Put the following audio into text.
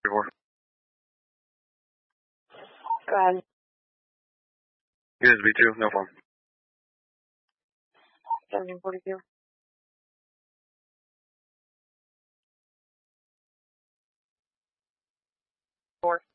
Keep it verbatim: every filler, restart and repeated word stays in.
Four. Go ahead. Yes, B two, no phone. seventeen forty-two. Four.